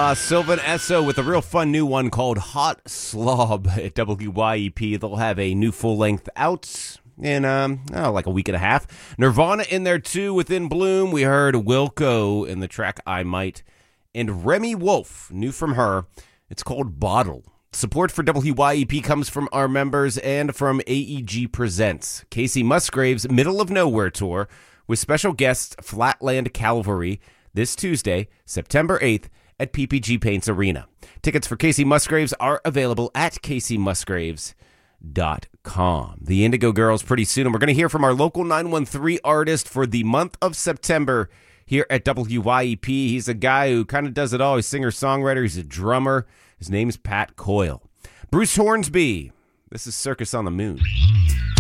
Sylvan Esso with a real fun new one called Hot Slob at WYEP. They'll have a new full-length out in like a week and a half. Nirvana in there too with In Bloom. We heard Wilco in the track I Might. And Remy Wolf, new from her. It's called Bottle. Support for WYEP comes from our members and from AEG Presents. Casey Musgraves' Middle of Nowhere tour with special guests Flatland Cavalry this Tuesday, September 8th at PPG Paints Arena. Tickets for Casey Musgraves are available at CaseyMusgraves.com. The Indigo Girls pretty soon, and we're going to hear from our local 913 artist for the month of September here at WYEP. He's a guy who kind of does it all. He's a singer-songwriter. He's a drummer. His name's Pat Coyle. Bruce Hornsby. This is Circus on the Moon.